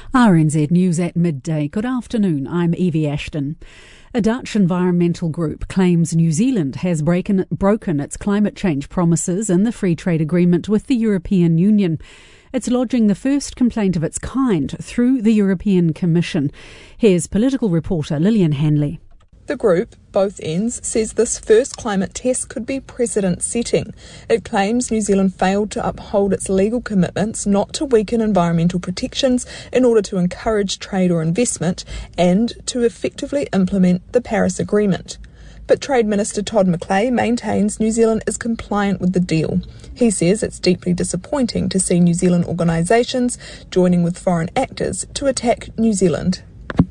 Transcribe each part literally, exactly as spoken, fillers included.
R N Z News at midday. Good afternoon, I'm Evie Ashton. A Dutch environmental group claims New Zealand has breaken, broken its climate change promises in the free trade agreement with the European Union. It's lodging the first complaint of its kind through the European Commission. Here's political reporter Lillian Hanley. The group, both ends, says this first climate test could be precedent-setting. It claims New Zealand failed to uphold its legal commitments not to weaken environmental protections in order to encourage trade or investment and to effectively implement the Paris Agreement. But Trade Minister Todd McClay maintains New Zealand is compliant with the deal. He says it's deeply disappointing to see New Zealand organisations joining with foreign actors to attack New Zealand.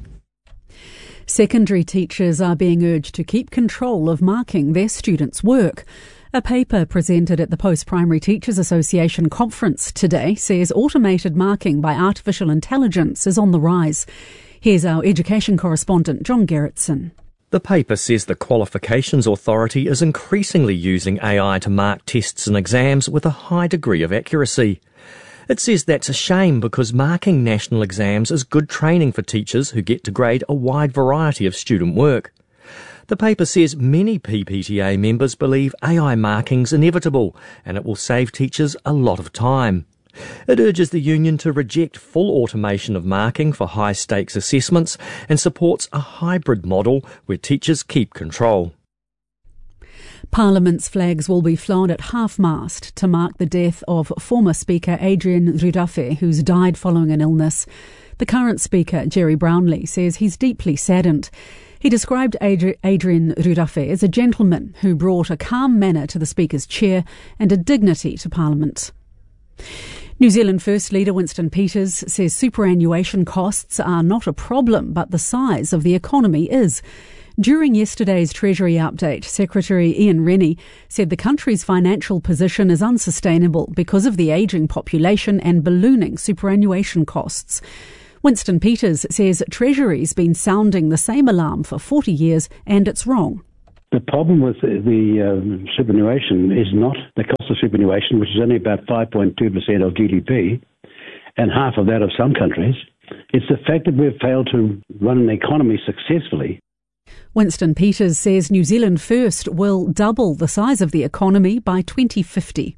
Secondary teachers are being urged to keep control of marking their students' work. A paper presented at the Post-Primary Teachers Association conference today says automated marking by artificial intelligence is on the rise. Here's our education correspondent, John Gerritsen. The paper says the Qualifications Authority is increasingly using A I to mark tests and exams with a high degree of accuracy. It says that's a shame because marking national exams is good training for teachers who get to grade a wide variety of student work. The paper says many P P T A members believe A I marking's inevitable and it will save teachers a lot of time. It urges the union to reject full automation of marking for high-stakes assessments and supports a hybrid model where teachers keep control. Parliament's flags will be flown at half-mast to mark the death of former Speaker Adrian Rudaffe, who's died following an illness. The current Speaker, Gerry Brownlee, says he's deeply saddened. He described Adri- Adrian Rudaffe as a gentleman who brought a calm manner to the Speaker's chair and a dignity to Parliament. New Zealand First Leader Winston Peters says superannuation costs are not a problem, but the size of the economy is. During yesterday's Treasury update, Secretary Ian Rennie said the country's financial position is unsustainable because of the ageing population and ballooning superannuation costs. Winston Peters says Treasury's been sounding the same alarm for forty years and it's wrong. The problem with the um, superannuation is not the cost of superannuation, which is only about five point two percent of G D P and half of that of some countries. It's the fact that we've failed to run an economy successfully. Winston Peters says New Zealand First will double the size of the economy by twenty fifty.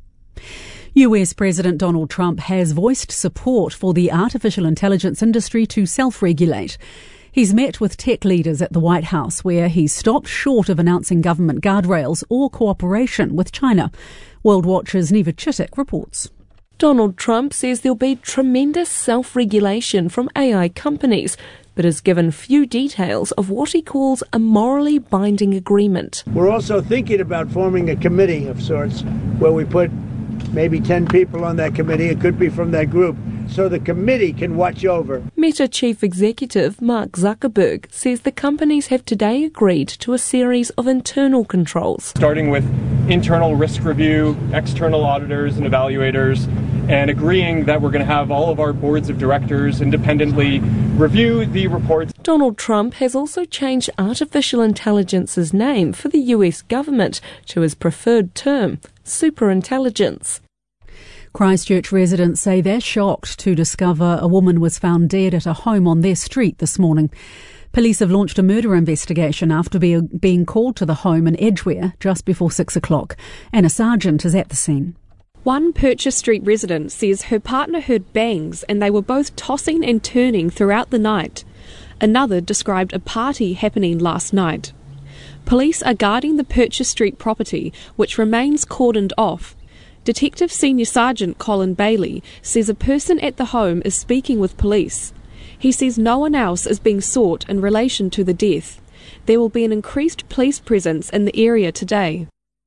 U S President Donald Trump has voiced support for the artificial intelligence industry to self-regulate. He's met with tech leaders at the White House where he's stopped short of announcing government guardrails or cooperation with China. World Watch's Neva Chittick reports. Donald Trump says there'll be tremendous self-regulation from A I companies, but has given few details of what he calls a morally binding agreement. We're also thinking about forming a committee of sorts where we put maybe ten people on that committee. It could be from that group, so the committee can watch over. Meta Chief Executive Mark Zuckerberg says the companies have today agreed to a series of internal controls. Starting with internal risk review, external auditors and evaluators, and agreeing that we're going to have all of our boards of directors independently review the reports. Donald Trump has also changed artificial intelligence's name for the U S government to his preferred term, superintelligence. Christchurch residents say they're shocked to discover a woman was found dead at a home on their street this morning. Police have launched a murder investigation after be, being called to the home in Edgware just before six o'clock. Anna Sargent is at the scene. One Purchase Street resident says her partner heard bangs and they were both tossing and turning throughout the night. Another described a party happening last night. Police are guarding the Purchase Street property, which remains cordoned off. Detective Senior Sergeant Colin Bailey says a person at the home is speaking with police. He says no one else is being sought in relation to the death. There will be an increased police presence in the area today.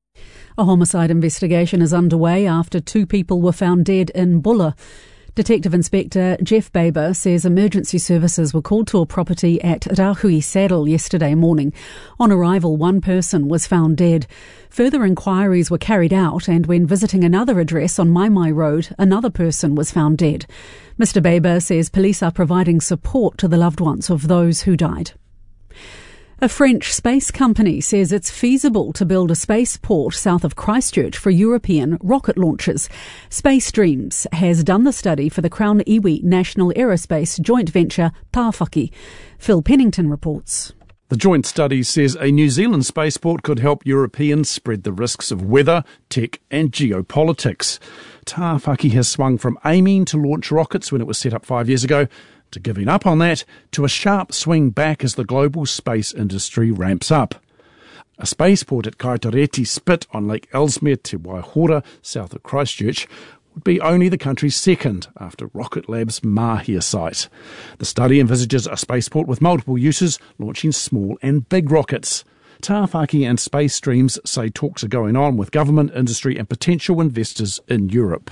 A homicide investigation is underway after two people were found dead in Bulla. Detective Inspector Jeff Baber says emergency services were called to a property at Rahui Saddle yesterday morning. On arrival, one person was found dead. Further inquiries were carried out, and when visiting another address on Maimai Road, another person was found dead. Mister Baber says police are providing support to the loved ones of those who died. A French space company says it's feasible to build a spaceport south of Christchurch for European rocket launches. Space Dreams has done the study for the Crown Iwi National Aerospace joint venture Tāwhaki. Phil Pennington reports. The joint study says a New Zealand spaceport could help Europeans spread the risks of weather, tech and geopolitics. Tāwhaki has swung from aiming to launch rockets when it was set up five years ago to giving up on that, to a sharp swing back as the global space industry ramps up. A spaceport at Kaitoreti Spit on Lake Ellesmere Te Waihora, south of Christchurch, would be only the country's second after Rocket Lab's Mahia site. The study envisages a spaceport with multiple uses, launching small and big rockets. Tāwhaki and Space Streams say talks are going on with government, industry and potential investors in Europe.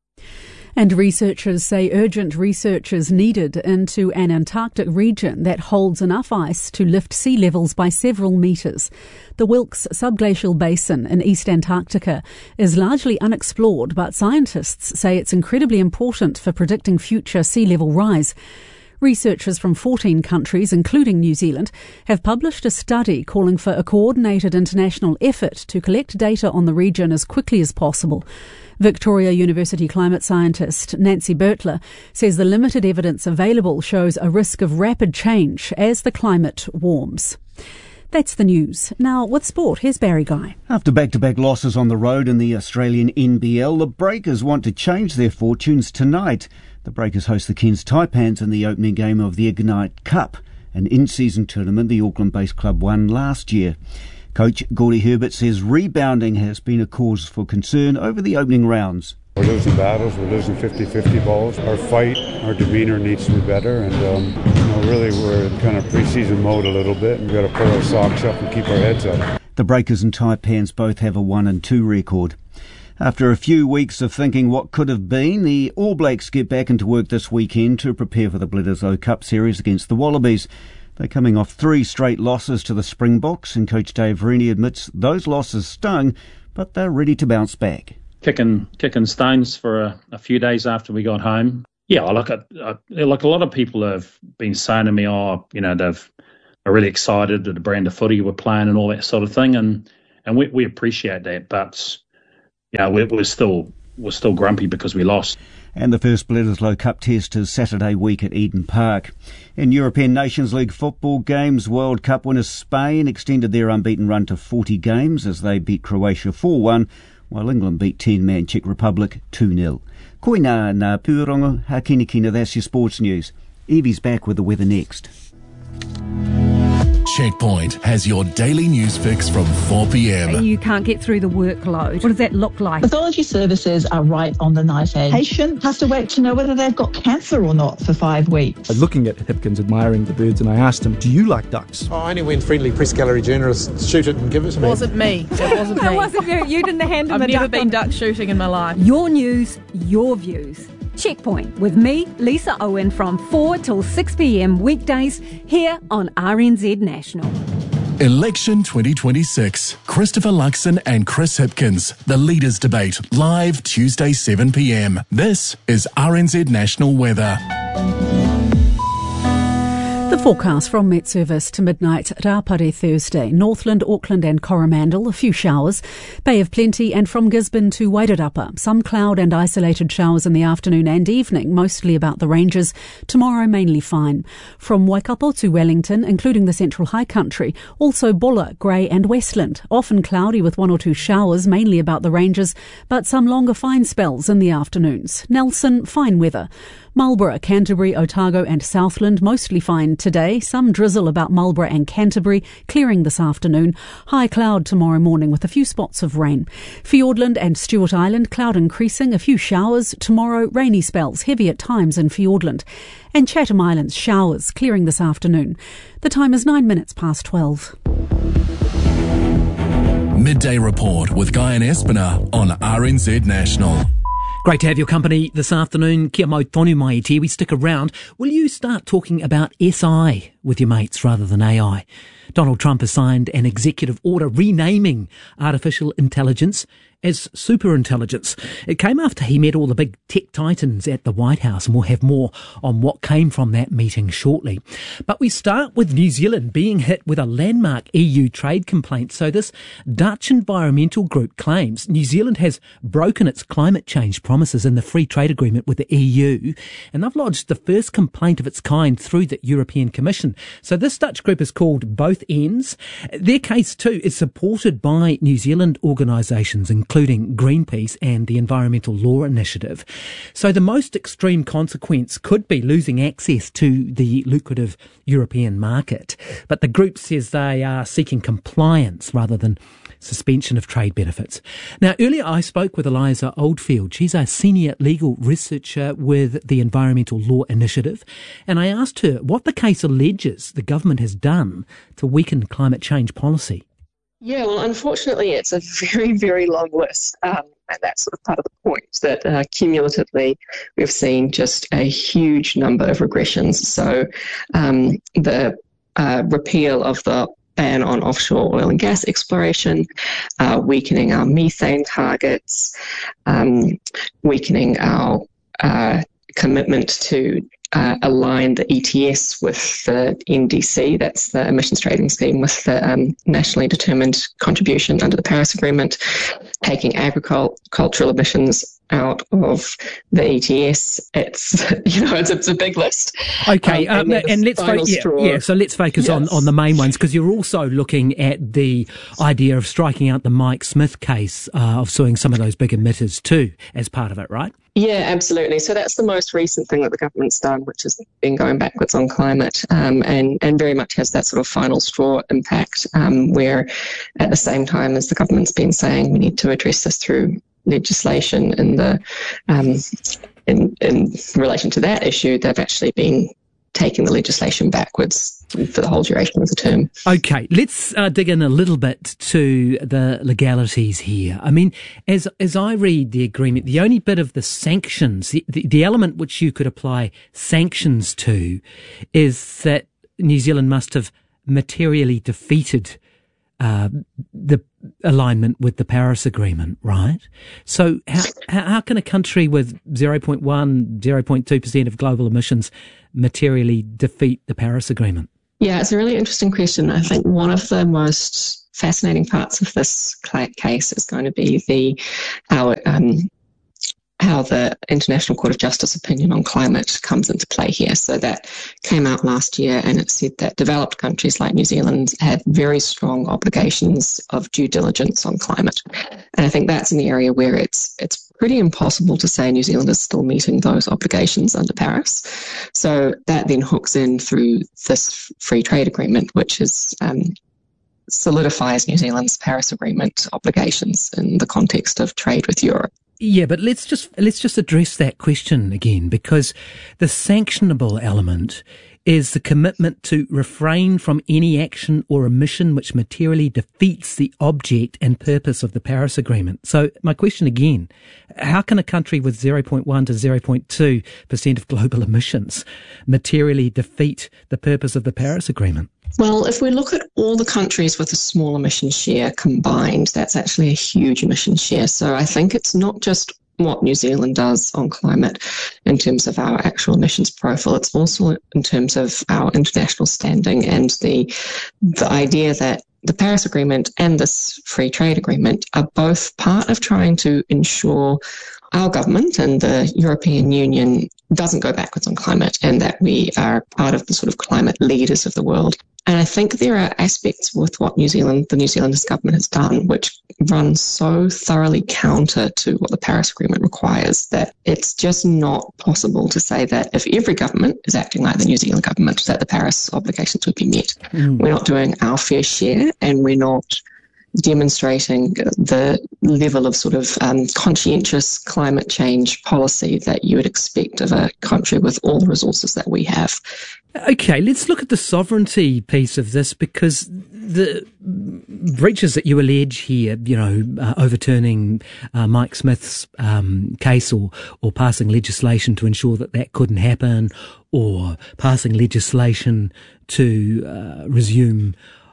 And researchers say urgent research is needed into an Antarctic region that holds enough ice to lift sea levels by several metres. The Wilkes subglacial basin in East Antarctica is largely unexplored, but scientists say it's incredibly important for predicting future sea level rise. Researchers from fourteen countries, including New Zealand, have published a study calling for a coordinated international effort to collect data on the region as quickly as possible. Victoria University climate scientist Nancy Bertler says the limited evidence available shows a risk of rapid change as the climate warms. That's the news. Now, with sport, here's Barry Guy. After back-to-back losses on the road in the Australian N B L, the Breakers want to change their fortunes tonight. The Breakers host the Cairns Taipans in the opening game of the Ignite Cup, an in-season tournament the Auckland-based club won last year. Coach Gordy Herbert says rebounding has been a cause for concern over the opening rounds. We're losing battles, we're losing fifty-fifty balls. Our fight, our demeanour needs to be better, and um, you know, really we're in kind of pre-season mode a little bit, and we've got to pull our socks up and keep our heads up. The Breakers and Taipans both have a one and two record. After a few weeks of thinking what could have been, the All Blacks get back into work this weekend to prepare for the Bledisloe Cup series against the Wallabies. They're coming off three straight losses to the Springboks, and Coach Dave Rennie admits those losses stung, but they're ready to bounce back. Kicking, kicking stones for a, a few days after we got home. Yeah, like a, a, like a lot of people have been saying to me, oh, you know, they've are really excited at the brand of footy we're playing and all that sort of thing, and and we, we appreciate that, but yeah, we're, we're still we're still grumpy because we lost. And the first Bledisloe Cup test is Saturday week at Eden Park. In European Nations League football games, World Cup winners Spain extended their unbeaten run to forty games as they beat Croatia four one, while England beat ten-man Czech Republic two nil. Koina na Purongo, hakinikina, that's your sports news. Evie's back with the weather next. Checkpoint has your daily news fix from four p.m. You can't get through the workload. What does that look like? Pathology services are right on the knife edge. Patient has to wait to know whether they've got cancer or not for five weeks. Looking at Hipkins, admiring the birds, and I asked him, do you like ducks? Oh, only when friendly press gallery journalists shoot it and give it to me. It wasn't me. It wasn't me. It wasn't you. You didn't hand him I've a never duck been on... duck shooting in my life. Your news, your views. Checkpoint with me, Lisa Owen, from four till six p.m. weekdays here on R N Z National. Election twenty twenty-six. Christopher Luxon and Chris Hipkins. The Leaders Debate. Live Tuesday seven p.m. This is R N Z National Weather. The forecast from Met Service to midnight. Rapare Thursday. Northland, Auckland and Coromandel, a few showers. Bay of Plenty, and from Gisborne to Wairarapa, some cloud and isolated showers in the afternoon and evening, mostly about the ranges. Tomorrow mainly fine. From Waikato to Wellington, including the Central High Country, also Bulla, Grey and Westland. Often cloudy with one or two showers, mainly about the ranges, but some longer fine spells in the afternoons. Nelson, fine weather. Marlborough, Canterbury, Otago and Southland, mostly fine today. Some drizzle about Marlborough and Canterbury, clearing this afternoon. High cloud tomorrow morning with a few spots of rain. Fiordland and Stewart Island, cloud increasing, a few showers. Tomorrow, rainy spells, heavy at times in Fiordland. And Chatham Islands, showers, clearing this afternoon. The time is nine minutes past twelve. Midday Report with Guy and Espiner on R N Z National. Great to have your company this afternoon. Kia mau tonu mai te. We stick around. Will you start talking about S I with your mates rather than A I? Donald Trump has signed an executive order renaming artificial intelligence as superintelligence. It came after he met all the big tech titans at the White House, and we'll have more on what came from that meeting shortly. But we start with New Zealand being hit with a landmark E U trade complaint. So this Dutch environmental group claims New Zealand has broken its climate change promises in the free trade agreement with the E U, and they've lodged the first complaint of its kind through the European Commission. So this Dutch group is called Both Ends. Their case too is supported by New Zealand organisations, including Greenpeace and the Environmental Law Initiative. So the most extreme consequence could be losing access to the lucrative European market. But the group says they are seeking compliance rather than suspension of trade benefits. Now, earlier I spoke with Eliza Oldfield. She's a senior legal researcher with the Environmental Law Initiative, and I asked her what the case alleges the government has done to weaken climate change policy. Yeah, well, unfortunately, it's a very, very long list. Um, and that's sort of part of the point that uh, cumulatively we've seen just a huge number of regressions. So um, the uh, repeal of the ban on offshore oil and gas exploration, uh, weakening our methane targets, um, weakening our uh, commitment to Uh, align the E T S with the N D C, that's the emissions trading scheme, with the um, nationally determined contribution under the Paris Agreement, taking agricultural emissions out of the E T S. It's, you know, it's, it's a big list. Okay, um, um, and, and let's fo- yeah, yeah, so let's focus yes. on, on the main ones, because you're also looking at the idea of striking out the Mike Smith case uh, of suing some of those big emitters too as part of it, right? Yeah, absolutely. So that's the most recent thing that the government's done, which has been going backwards on climate, um, and, and very much has that sort of final straw impact, um, where at the same time as the government's been saying we need to address this through legislation in the um, in, in relation to that issue, they've actually been taking the legislation backwards for the whole duration of the term. Okay, let's uh, dig in a little bit to the legalities here. I mean, as as I read the agreement, the only bit of the sanctions, the, the, the element which you could apply sanctions to, is that New Zealand must have materially defeated uh, the alignment with the Paris Agreement, right? So how, how can a country with zero point one, zero point two percent of global emissions materially defeat the Paris Agreement? Yeah, it's a really interesting question. I think one of the most fascinating parts of this case is going to be the how um, how the International Court of Justice opinion on climate comes into play here. So that came out last year, and it said that developed countries like New Zealand have very strong obligations of due diligence on climate. And I think that's an area where it's it's pretty impossible to say New Zealand is still meeting those obligations under Paris. So that then hooks in through this free trade agreement, which is um, solidifies New Zealand's Paris Agreement obligations in the context of trade with Europe. Yeah, but let's just let's just address that question again, because the sanctionable element is the commitment to refrain from any action or omission which materially defeats the object and purpose of the Paris Agreement. So my question again, how can a country with zero point one to zero point two percent of global emissions materially defeat the purpose of the Paris Agreement? Well, if we look at all the countries with a small emission share combined, that's actually a huge emission share. So I think it's not just what New Zealand does on climate in terms of our actual emissions profile. It's also in terms of our international standing and the the idea that the Paris Agreement and this free trade agreement are both part of trying to ensure our government and the European Union doesn't go backwards on climate, and that we are part of the sort of climate leaders of the world. And I think there are aspects with what New Zealand, the New Zealandese government has done, which run so thoroughly counter to what the Paris Agreement requires that it's just not possible to say that if every government is acting like the New Zealand government, that the Paris obligations would be met. Mm. We're not doing our fair share, and we're not demonstrating the level of sort of um, conscientious climate change policy that you would expect of a country with all the resources that we have. Okay, let's look at the sovereignty piece of this, because the breaches that you allege here, you know, uh, overturning uh, Mike Smith's um, case, or, or passing legislation to ensure that that couldn't happen, or passing legislation to uh, resume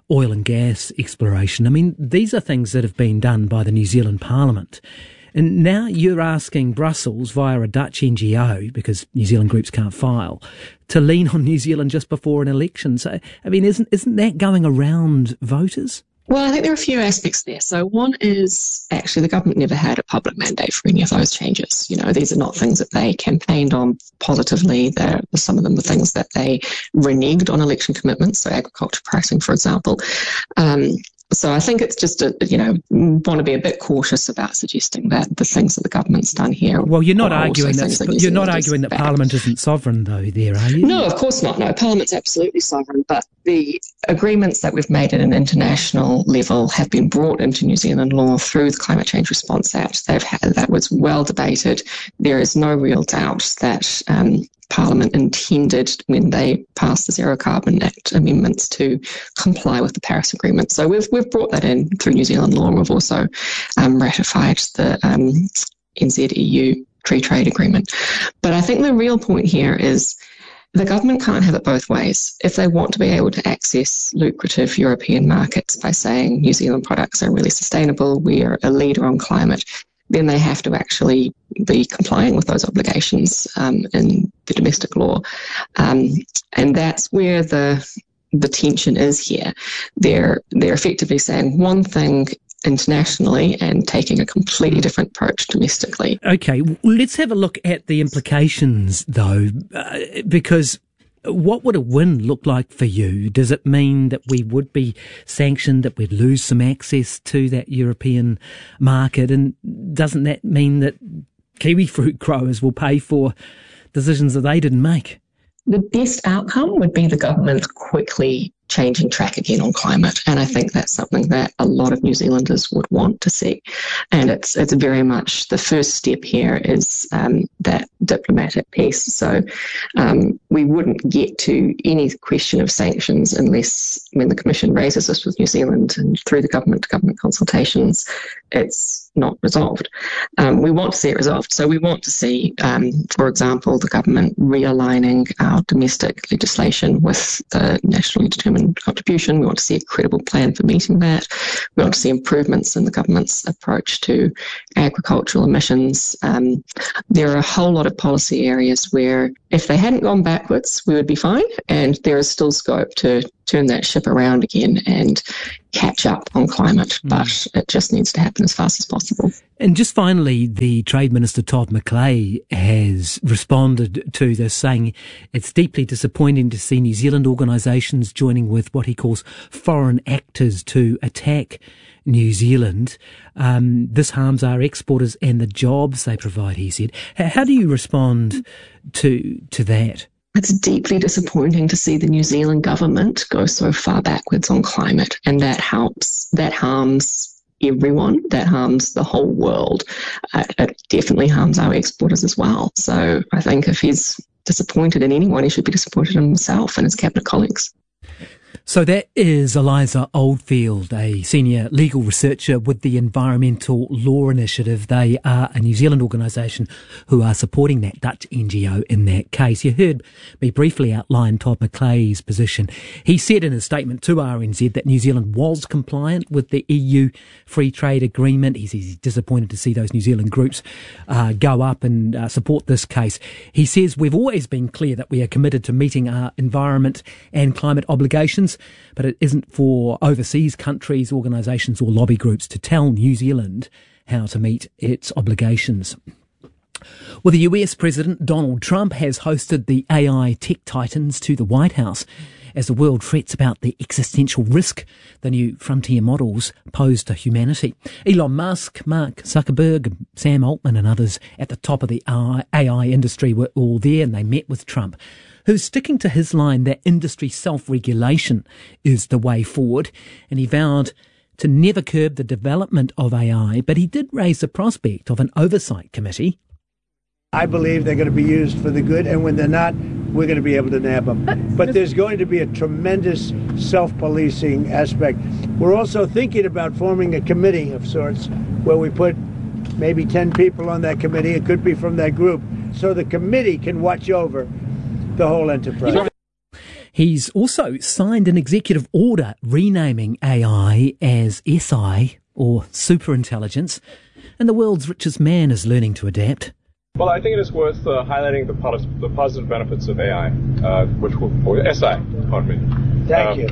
oil and gas exploration. I mean, these are things that have been done by the New Zealand Parliament. And now you're asking Brussels via a Dutch N G O, because New Zealand groups can't file, to lean on New Zealand just before an election. So, I mean, isn't isn't that going around voters? Well, I think there are a few aspects there. So one is actually the government never had a public mandate for any of those changes. You know, these are not things that they campaigned on positively. They're, some of them are things that they reneged on election commitments, so agriculture pricing, for example. Um, So I think it's just, a, you know, want to be a bit cautious about suggesting that the things that the government's done here. Well, you're not arguing that, that you're not arguing that Parliament isn't sovereign, though, there, are you? No, of course not. No, Parliament's absolutely sovereign, but the agreements that we've made at an international level have been brought into New Zealand law through the Climate Change Response Act. They've had, that was well debated. There is no real doubt that Um, Parliament intended when they passed the Zero Carbon Act amendments to comply with the Paris Agreement. So we've we've brought that in through New Zealand law. We've also um, ratified the um, N Z E U Free Trade Agreement. But I think the real point here is the government can't have it both ways. If they want to be able to access lucrative European markets by saying New Zealand products are really sustainable, we are a leader on climate, then they have to actually be complying with those obligations um, in the domestic law. Um, and that's where the the tension is here. They're, they're effectively saying one thing internationally and taking a completely different approach domestically. Okay, well, let's have a look at the implications, though, uh, because what would a win look like for you? Does it mean that we would be sanctioned, that we'd lose some access to that European market? And doesn't that mean that kiwi fruit growers will pay for decisions that they didn't make? The best outcome would be the government quickly changing track again on climate. And I think that's something that a lot of New Zealanders would want to see. And it's it's very much the first step here is um, that diplomatic piece. So um, we wouldn't get to any question of sanctions unless when the Commission raises this with New Zealand and through the government-to-government consultations, it's not resolved. Um, we want to see it resolved. So we want to see, um, for example, the government realigning our domestic legislation with the nationally determined contribution. We want to see a credible plan for meeting that. We want to see improvements in the government's approach to agricultural emissions. Um, there are a whole lot of policy areas where if they hadn't gone backwards, we would be fine. And there is still scope to turn that ship around again and catch up on climate, but mm. it just needs to happen as fast as possible. And just finally, the Trade Minister Todd McClay has responded to this, saying it's deeply disappointing to see New Zealand organisations joining with what he calls foreign actors to attack New Zealand. Um, this harms our exporters and the jobs they provide, he said. How do you respond to to that? It's deeply disappointing to see the New Zealand government go so far backwards on climate, and that helps, that harms everyone, that harms the whole world. Uh, it definitely harms our exporters as well. So I think if he's disappointed in anyone, he should be disappointed in himself and his cabinet colleagues. So that is Eliza Oldfield, a senior legal researcher with the Environmental Law Initiative. They are a New Zealand organisation who are supporting that Dutch N G O in that case. You heard me briefly outline Todd McClay's position. He said in a statement to R N Z that New Zealand was compliant with the E U Free Trade Agreement. He's, he's disappointed to see those New Zealand groups uh, go up and uh, support this case. He says, we've always been clear that we are committed to meeting our environment and climate obligations, but it isn't for overseas countries, organisations or lobby groups to tell New Zealand how to meet its obligations. Well, the U S President Donald Trump has hosted the A I tech titans to the White House as the world frets about the existential risk the new frontier models pose to humanity. Elon Musk, Mark Zuckerberg, Sam Altman and others at the top of the A I industry were all there, and they met with Trump, who's sticking to his line that industry self-regulation is the way forward, and he vowed to never curb the development of A I, but he did raise the prospect of an oversight committee. I believe they're going to be used for the good, and when they're not, we're going to be able to nab them. But there's going to be a tremendous self-policing aspect. We're also thinking about forming a committee of sorts where we put maybe ten people on that committee. It could be from that group. So the committee can watch over the whole enterprise. He's also signed an executive order renaming A I as S I, or superintelligence, and the world's richest man is learning to adapt. Well, I think it is worth uh, highlighting the, pos- the positive benefits of A I, uh, which will, or S I, pardon me. Thank um, you.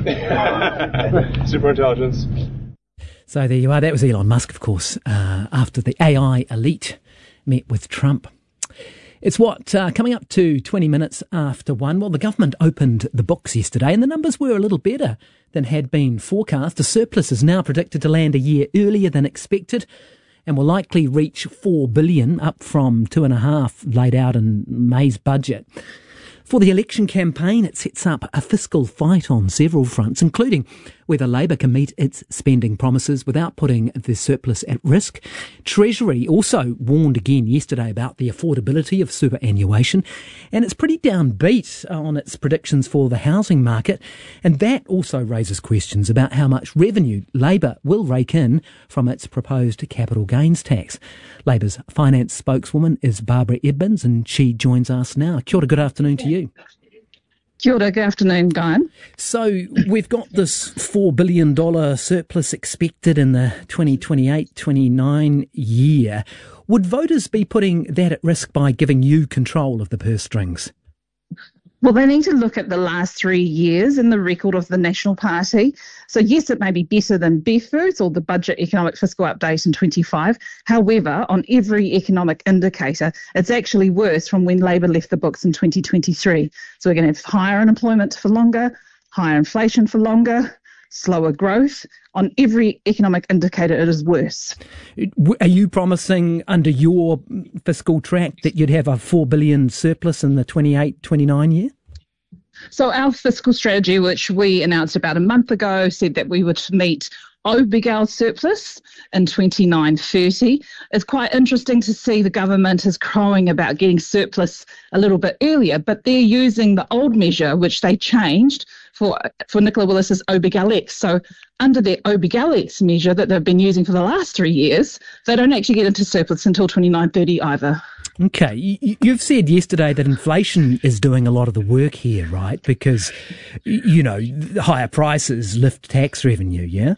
Superintelligence. So there you are. That was Elon Musk, of course, uh, after the A I elite met with Trump. It's what, uh, coming up to twenty minutes after one. Well, the government opened the books yesterday and the numbers were a little better than had been forecast. A surplus is now predicted to land a year earlier than expected and will likely reach four billion dollars, up from two and a half laid out in May's budget. For the election campaign, it sets up a fiscal fight on several fronts, including whether Labor can meet its spending promises without putting the surplus at risk. Treasury also warned again yesterday about the affordability of superannuation, and it's pretty downbeat on its predictions for the housing market, and that also raises questions about how much revenue Labor will rake in from its proposed capital gains tax. Labor's finance spokeswoman is Barbara Edmonds, and she joins us now. Kia ora, good afternoon to you. Kia ora, good afternoon, Guy. So we've got this four billion dollars surplus expected in the twenty twenty-eight twenty-nine year. Would voters be putting that at risk by giving you control of the purse strings? Well, they need to look at the last three years in the record of the National Party. So, yes, it may be better than B F U S or the Budget Economic Fiscal Update in twenty-five. However, on every economic indicator, it's actually worse from when Labor left the books in twenty twenty-three. So we're going to have higher unemployment for longer, higher inflation for longer, slower growth. On every economic indicator, it is worse. Are you promising under your fiscal track that you'd have a four billion dollars surplus in the twenty-eight twenty-nine year? So our fiscal strategy, which we announced about a month ago, said that we would meet O B G A L surplus in twenty-nine thirty. It's quite interesting to see the government is crowing about getting surplus a little bit earlier, but they're using the old measure, which they changed for for Nicola Willis's O B G A L X. So under their O B G A L X measure that they've been using for the last three years, they don't actually get into surplus until twenty-nine thirty either. Okay, you've said yesterday that inflation is doing a lot of the work here, right? Because, you know, higher prices lift tax revenue, yeah?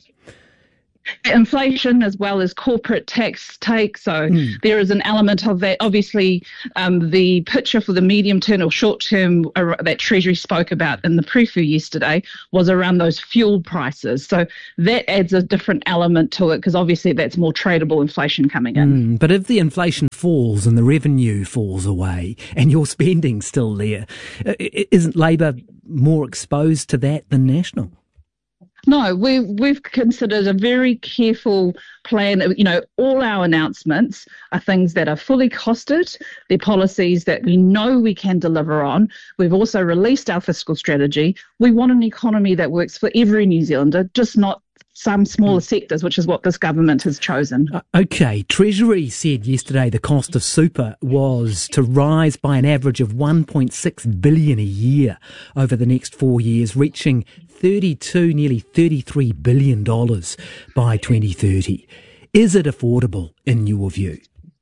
Inflation as well as corporate tax take. So mm. there is an element of that. Obviously, um, the picture for the medium term or short term uh, that Treasury spoke about in the preview yesterday was around those fuel prices. So that adds a different element to it because obviously that's more tradable inflation coming in. Mm, but if the inflation falls and the revenue falls away and your spending's still there, isn't Labor more exposed to that than National? No, we, we've considered a very careful plan. You know, all our announcements are things that are fully costed. They're policies that we know we can deliver on. We've also released our fiscal strategy. We want an economy that works for every New Zealander, just not some smaller sectors, which is what this government has chosen. Uh, okay, Treasury said yesterday the cost of super was to rise by an average of one point six billion dollars a year over the next four years, reaching thirty-two, nearly thirty-three billion dollars by twenty thirty. Is it affordable in your view?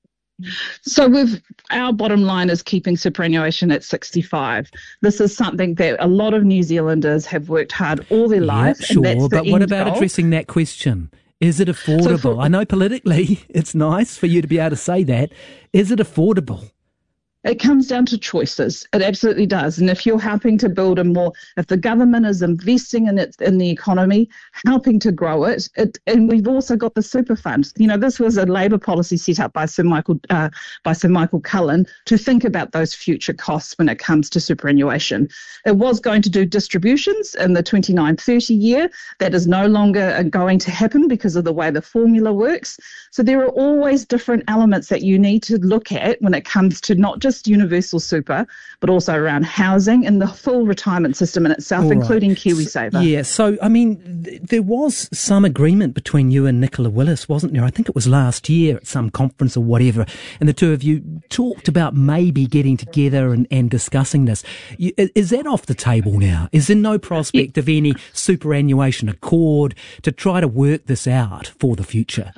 So we've, our bottom line is keeping superannuation at sixty-five. This is something that a lot of New Zealanders have worked hard all their Yeah, life. sure, and that's the but what end about goal. addressing that question? Is it affordable? So for- I know politically it's nice for you to be able to say that. Is it affordable? It comes down to choices. It absolutely does. And if you're helping to build a more, if the government is investing in it, in the economy, helping to grow it, it and we've also got the super fund. You know, this was a Labor policy set up by Sir Michael, uh, by Sir Michael Cullen to think about those future costs when it comes to superannuation. It was going to do distributions in the twenty-nine thirty year. That is no longer going to happen because of the way the formula works. So there are always different elements that you need to look at when it comes to not just universal super, but also around housing and the full retirement system in itself, All right. including KiwiSaver. Yeah, so, I mean, th- there was some agreement between you and Nicola Willis, wasn't there? I think it was last year at some conference or whatever, and the two of you talked about maybe getting together and, and discussing this. You, is that off the table now? Is there no prospect of any superannuation accord to try to work this out for the future?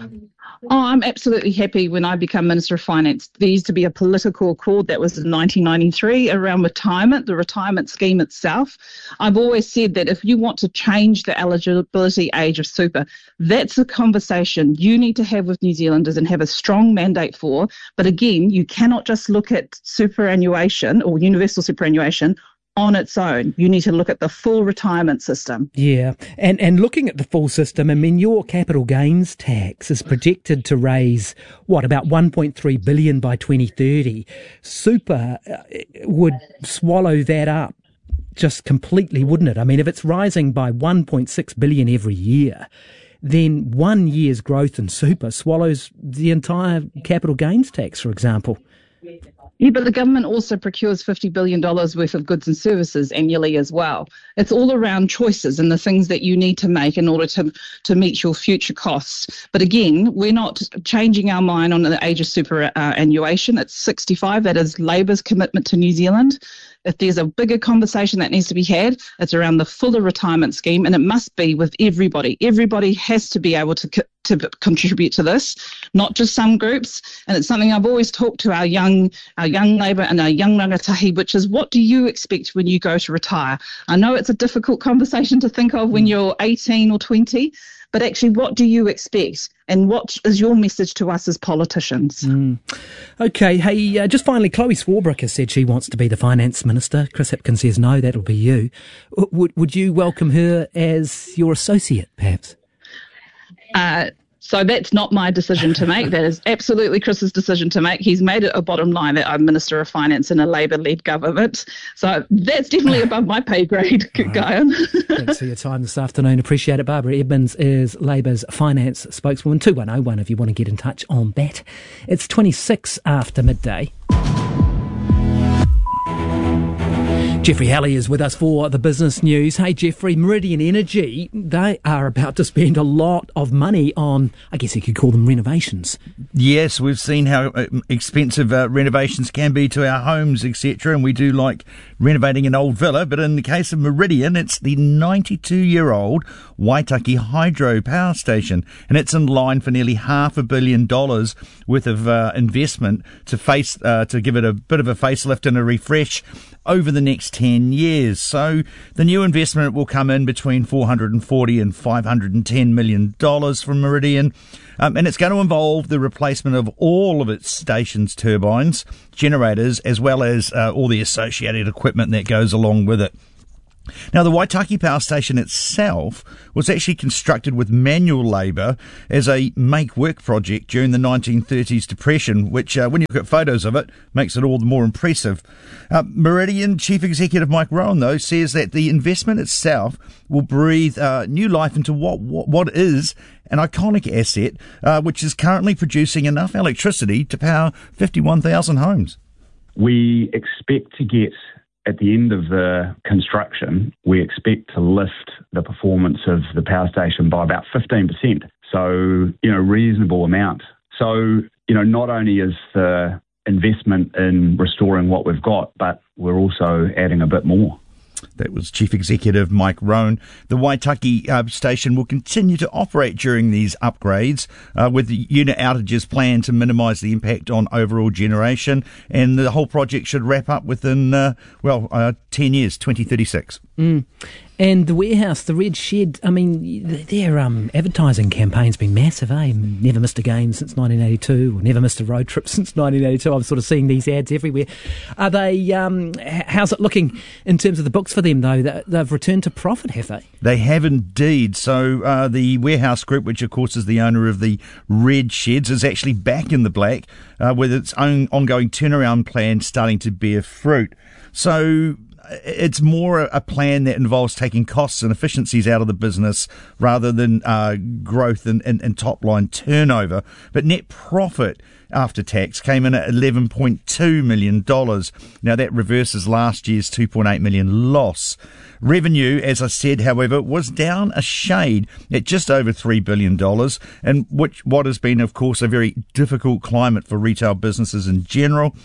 Oh, I'm absolutely happy when I become Minister of Finance. There used to be a political accord that was in nineteen ninety-three around retirement, the retirement scheme itself. I've always said that if you want to change the eligibility age of super, that's a conversation you need to have with New Zealanders and have a strong mandate for. But again, you cannot just look at superannuation or universal superannuation on its own. You need to look at the full retirement system. Yeah, and and looking at the full system, I mean, your capital gains tax is projected to raise, what, about one point three billion dollars by twenty thirty. Super would swallow that up just completely, wouldn't it? I mean, if it's rising by one point six billion dollars every year, then one year's growth in super swallows the entire capital gains tax, for example. Yeah, but the government also procures fifty billion dollars worth of goods and services annually as well. It's all around choices and the things that you need to make in order to, to meet your future costs. But again, we're not changing our mind on the age of superannuation. It's sixty-five. That is Labour's commitment to New Zealand. If there's a bigger conversation that needs to be had, it's around the fuller retirement scheme, and it must be with everybody. Everybody has to be able to co- to contribute to this, not just some groups. And it's something I've always talked to our young our young Labour and our young rangatahi, which is, what do you expect when you go to retire? I know it's a difficult conversation to think of when you're eighteen or twenty, but actually, what do you expect? And what is your message to us as politicians? Mm. Okay, hey, uh, just finally, Chloe Swarbrick has said she wants to be the finance minister. Chris Hipkins says no, that'll be you. W- would would you welcome her as your associate, perhaps? Uh, so that's not my decision to make. That is absolutely Chris's decision to make. He's made it a bottom line that I'm Minister of Finance in a Labour-led government. So that's definitely above my pay grade, right. Guyon. Thanks for your time this afternoon. Appreciate it. Barbara Edmonds is Labour's finance spokeswoman. two one oh one if you want to get in touch on that. It's twenty-six after midday. Jeffrey Halley is with us for the business news. Hey, Jeffrey, Meridian Energy, they are about to spend a lot of money on, I guess you could call them renovations. Yes, we've seen how expensive uh, renovations can be to our homes, et cetera, and we do like renovating an old villa, but in the case of Meridian, it's the ninety-two-year-old Waitaki Hydro Power Station, and it's in line for nearly half a billion dollars worth of uh, investment to face uh, to give it a bit of a facelift and a refresh over the next ten years. So the new investment will come in between four hundred forty and five hundred ten million dollars from Meridian. Um, and it's going to involve the replacement of all of its station's turbines, generators, as well as uh, all the associated equipment that goes along with it. Now, the Waitaki Power Station itself was actually constructed with manual labour as a make-work project during the nineteen thirties depression, which, uh, when you look at photos of it, makes it all the more impressive. Uh, Meridian Chief Executive Mike Rowan, though, says that the investment itself will breathe uh, new life into what, what, what is an iconic asset, uh, which is currently producing enough electricity to power fifty-one thousand homes. We expect to get, at the end of the construction, we expect to lift the performance of the power station by about fifteen percent. So, you know, reasonable amount. So, you know, not only is the investment in restoring what we've got, but we're also adding a bit more. That was Chief Executive Mike Rowan. The Waitaki uh, station will continue to operate during these upgrades, uh, with the unit outages planned to minimise the impact on overall generation. And the whole project should wrap up within, uh, well, uh, ten years, twenty thirty-six. Mm. And the warehouse, the Red Shed, I mean, their um, advertising campaign's been massive, eh? Never missed a game since nineteen eighty-two, or never missed a road trip since nineteen eighty-two. I'm sort of seeing these ads everywhere. Are they, um, how's it looking in terms of the books for them, though? They've returned to profit, have they? They have indeed. So uh, the Warehouse Group, which of course is the owner of the Red Sheds, is actually back in the black, uh, with its own ongoing turnaround plan starting to bear fruit. So it's more a plan that involves taking costs and efficiencies out of the business rather than uh, growth and, and, and top-line turnover. But net profit after tax came in at eleven point two million dollars. Now, that reverses last year's two point eight million dollars loss. Revenue, as I said, however, was down a shade at just over three billion dollars, and which what has been, of course, a very difficult climate for retail businesses in general.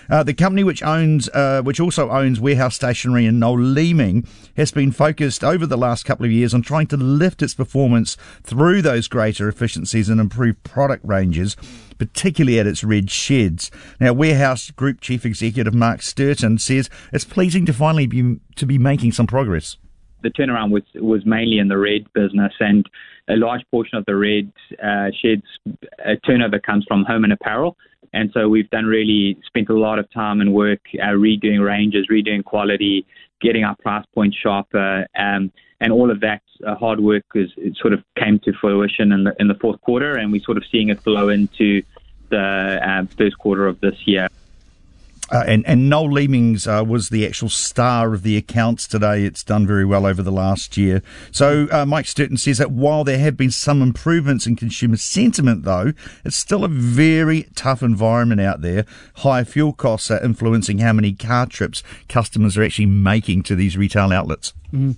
Uh, the company which owns, uh, which also owns Warehouse Stationery in Noel Leeming, has been focused over the last couple of years on trying to lift its performance through those greater efficiencies and improved product ranges, particularly at its red sheds. Now, Warehouse Group Chief Executive Mark Sturton says it's pleasing to finally be to be making some progress. The turnaround was was mainly in the red business, and a large portion of the red uh, sheds uh, turnover comes from home and apparel. And so we've done really spent a lot of time and work uh, redoing ranges, redoing quality, getting our price point sharper, um, and all of that uh, hard work is it sort of came to fruition in the in the fourth quarter, and we're sort of seeing it flow into the uh, first quarter of this year. Uh, and, and Noel Leeming's uh, was the actual star of the accounts today. It's done very well over the last year. So uh, Mike Sturton says that while there have been some improvements in consumer sentiment, though, it's still a very tough environment out there. Higher fuel costs are influencing how many car trips customers are actually making to these retail outlets. Mm.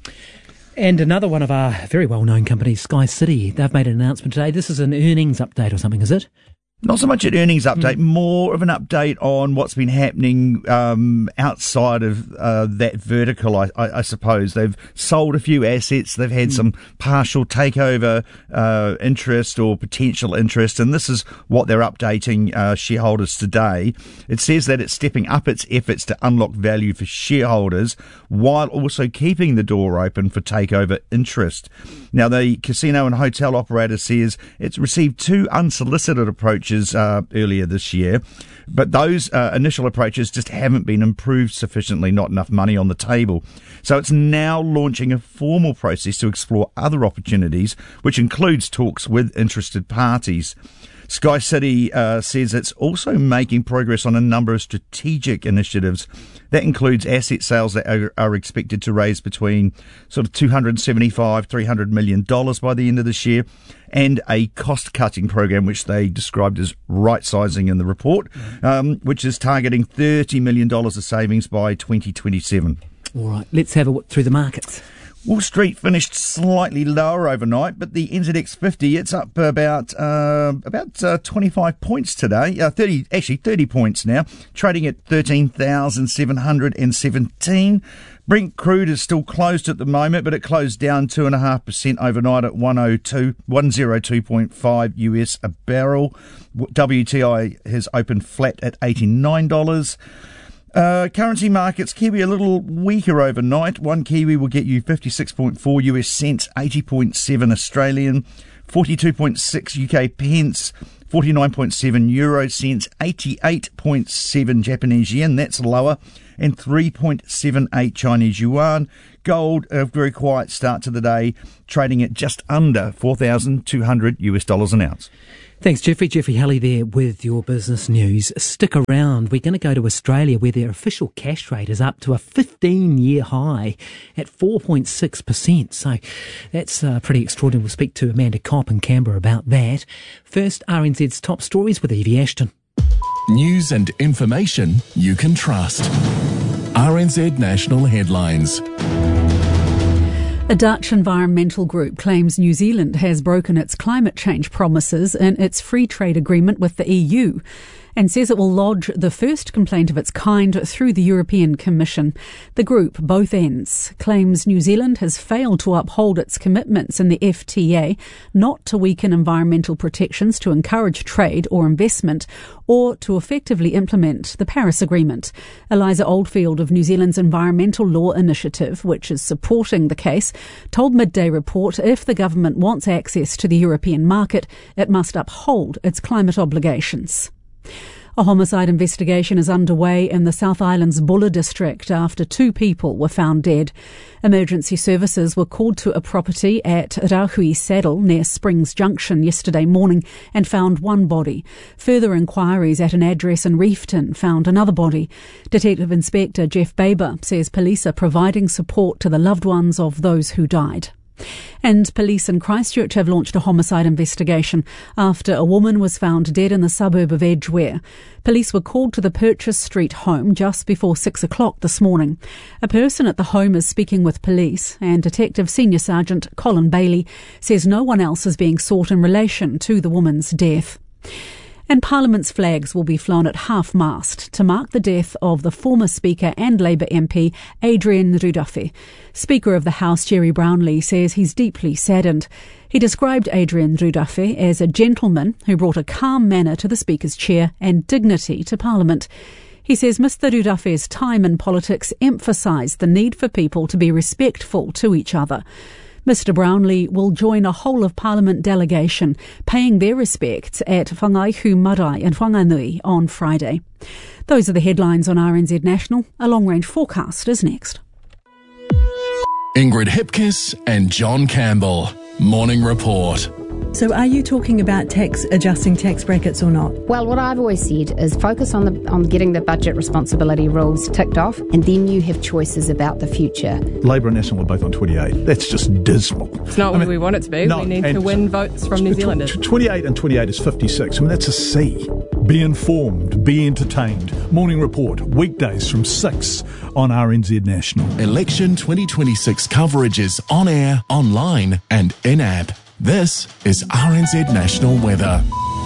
And another one of our very well-known companies, Sky City, they've made an announcement today. This is an earnings update or something, is it? Not so much an earnings update, mm. more of an update on what's been happening um, outside of uh, that vertical, I, I, I suppose. They've sold a few assets. They've had mm. some partial takeover uh, interest or potential interest, and this is what they're updating uh, shareholders today. It says that it's stepping up its efforts to unlock value for shareholders while also keeping the door open for takeover interest. Now, the casino and hotel operator says it's received two unsolicited approaches Uh, earlier this year, but those uh, initial approaches just haven't been improved sufficiently, not enough money on the table. So it's now launching a formal process to explore other opportunities, which includes talks with interested parties. Sky City uh, says it's also making progress on a number of strategic initiatives. That includes asset sales that are, are expected to raise between sort of two hundred seventy-five, three hundred million dollars by the end of this year, and a cost-cutting program, which they described as right-sizing in the report, um, which is targeting thirty million dollars of savings by twenty twenty-seven. All right, let's have a look through the markets. Wall Street finished slightly lower overnight, but the N Z X fifty, it's up about uh, about uh, twenty-five points today. Uh, thirty, actually thirty points now, trading at thirteen thousand seven hundred seventeen. Brent crude is still closed at the moment, but it closed down two point five percent overnight at one oh two, one oh two point five U S a barrel. W T I has opened flat at eighty-nine dollars. Uh, currency markets, Kiwi a little weaker overnight. One Kiwi will get you fifty-six point four U S cents, eighty point seven Australian, forty-two point six U K pence, forty-nine point seven euro cents, eighty-eight point seven Japanese yen, that's lower, and three point seven eight Chinese yuan. Gold, a very quiet start to the day, trading at just under four thousand two hundred U S dollars an ounce. Thanks, Jeffrey. Jeffrey Halley there with your business news. Stick around. We're going to go to Australia, where their official cash rate is up to a fifteen-year high at four point six percent. So that's uh, pretty extraordinary. We'll speak to Amanda Kopp in Canberra about that. First, R N Z's top stories with Evie Ashton. News and information you can trust. R N Z National Headlines. A Dutch environmental group claims New Zealand has broken its climate change promises in its free trade agreement with the E U, and says it will lodge the first complaint of its kind through the European Commission. The group, both ends, claims New Zealand has failed to uphold its commitments in the F T A not to weaken environmental protections to encourage trade or investment, or to effectively implement the Paris Agreement. Eliza Oldfield of New Zealand's Environmental Law Initiative, which is supporting the case, told Midday Report if the government wants access to the European market, it must uphold its climate obligations. A homicide investigation is underway in the South Island's Bulla district after two people were found dead. Emergency services were called to a property at Rahui Saddle near Springs Junction yesterday morning and found one body. Further inquiries at an address in Reefton found another body. Detective Inspector Jeff Baber says police are providing support to the loved ones of those who died. And police in Christchurch have launched a homicide investigation after a woman was found dead in the suburb of Edgware. Police were called to the Purchase Street home just before six o'clock this morning. A person at the home is speaking with police, and Detective Senior Sergeant Colin Bailey says no one else is being sought in relation to the woman's death. And Parliament's flags will be flown at half-mast to mark the death of the former Speaker and Labour M P Adrian Rudolphe. Speaker of the House Jerry Brownlee says he's deeply saddened. He described Adrian Rudolphe as a gentleman who brought a calm manner to the Speaker's chair and dignity to Parliament. He says Mister Rudolphe's time in politics emphasised the need for people to be respectful to each other. Mister Brownlee will join a whole-of-Parliament delegation paying their respects at Whangaihu Marae in Whanganui on Friday. Those are the headlines on R N Z National. A long-range forecast is next. Ingrid Hipkiss and John Campbell. Morning Report. So are you talking about tax adjusting tax brackets or not? Well, what I've always said is focus on the on getting the budget responsibility rules ticked off, and then you have choices about the future. Labor and National are both on twenty-eight. That's just dismal. It's not I what mean, we want it to be. No, we need to win votes from New Zealanders. twenty-eight and twenty-eight is fifty-six. I mean, that's a C. Be informed, be entertained. Morning Report, weekdays from six on R N Z National. Election twenty twenty-six coverage is on air, online and in-app. This is R N Z National Weather.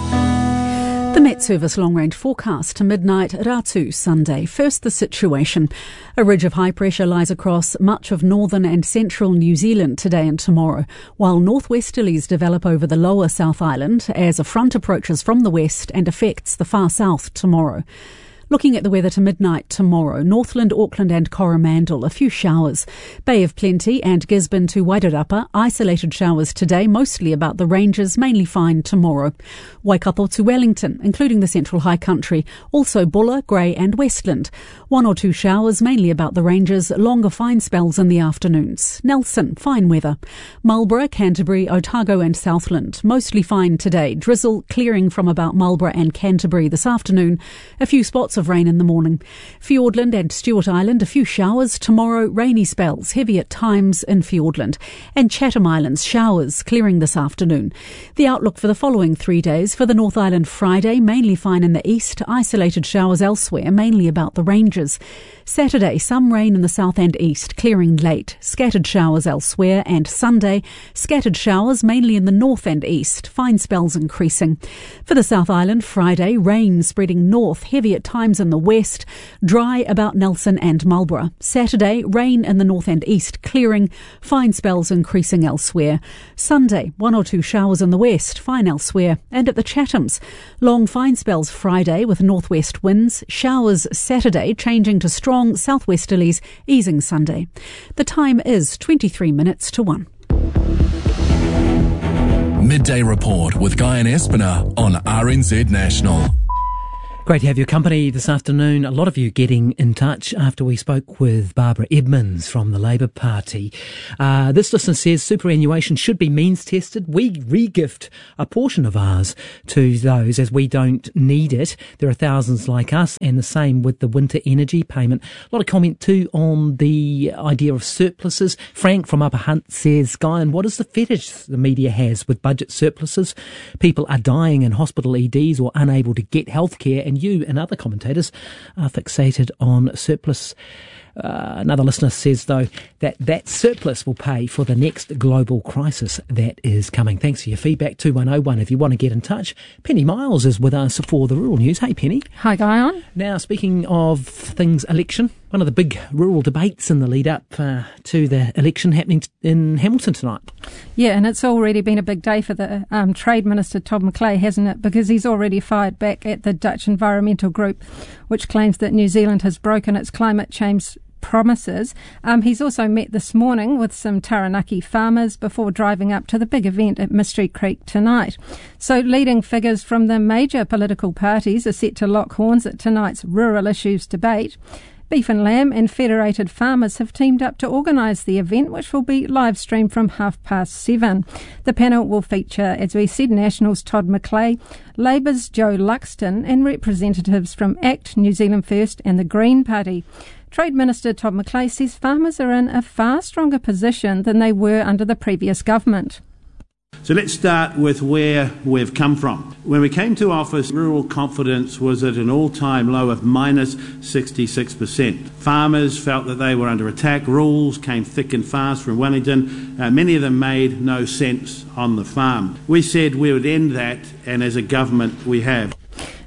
The Met Service long-range forecast to midnight Ratu Sunday. First, the situation. A ridge of high pressure lies across much of northern and central New Zealand today and tomorrow, while northwesterlies develop over the lower South Island as a front approaches from the west and affects the far south tomorrow. Looking at the weather to midnight tomorrow, Northland, Auckland and Coromandel, a few showers. Bay of Plenty and Gisborne to Wairarapa, isolated showers today, mostly about the ranges, mainly fine tomorrow. Waikato to Wellington, including the Central High Country, also Buller, Grey and Westland. One or two showers, mainly about the ranges, longer fine spells in the afternoons. Nelson, fine weather. Marlborough, Canterbury, Otago and Southland, mostly fine today. Drizzle clearing from about Marlborough and Canterbury this afternoon. A few spots of rain in the morning. Fiordland and Stewart Island, a few showers. Tomorrow, rainy spells, heavy at times in Fiordland. And Chatham Islands, showers, clearing this afternoon. The outlook for the following three days. For the North Island, Friday, mainly fine in the east. Isolated showers elsewhere, mainly about the ranges. Saturday, some rain in the south and east, clearing late. Scattered showers elsewhere. And Sunday, scattered showers, mainly in the north and east. Fine spells increasing. For the South Island, Friday, rain spreading north, heavy at times in the west, dry about Nelson and Marlborough. Saturday, rain in the north and east, clearing, fine spells increasing elsewhere. Sunday, one or two showers in the west, fine elsewhere. And at the Chathams, long fine spells Friday with northwest winds, showers Saturday, changing to strong southwesterlies, easing Sunday. The time is twenty-three minutes to one. Midday Report with Guy and Espiner on R N Z National. Great to have your company this afternoon. A lot of you getting in touch after we spoke with Barbara Edmonds from the Labour Party. Uh, this listener says superannuation should be means tested. We re-gift a portion of ours to those as we don't need it. There are thousands like us, and the same with the winter energy payment. A lot of comment too on the idea of surpluses. Frank from Upper Hunt says, Guy, and what is the fetish the media has with budget surpluses? People are dying in hospital E Ds or unable to get healthcare, and you and other commentators are fixated on surplus. Uh, another listener says, though, that that surplus will pay for the next global crisis that is coming. Thanks for your feedback, two one oh one, if you want to get in touch. Penny Miles is with us for the Rural News. Hey, Penny. Hi, Guyon. Now, speaking of things election, one of the big rural debates in the lead-up uh, to the election happening in Hamilton tonight. Yeah, and it's already been a big day for the um, Trade Minister, Todd McClay, hasn't it? Because he's already fired back at the Dutch environmental group, which claims that New Zealand has broken its climate change promises. Um, he's also met this morning with some Taranaki farmers before driving up to the big event at Mystery Creek tonight. So leading figures from the major political parties are set to lock horns at tonight's rural issues debate. Beef and Lamb and Federated Farmers have teamed up to organise the event, which will be live streamed from half past seven. The panel will feature, as we said, National's Todd McClay, Labour's Joe Luxton and representatives from ACT, New Zealand First and the Green Party. Trade Minister Todd McClay says farmers are in a far stronger position than they were under the previous government. So let's start with where we've come from. When we came to office, rural confidence was at an all-time low of minus sixty-six percent. Farmers felt that they were under attack. Rules came thick and fast from Wellington. Uh, many of them made no sense on the farm. We said we would end that, and as a government we have.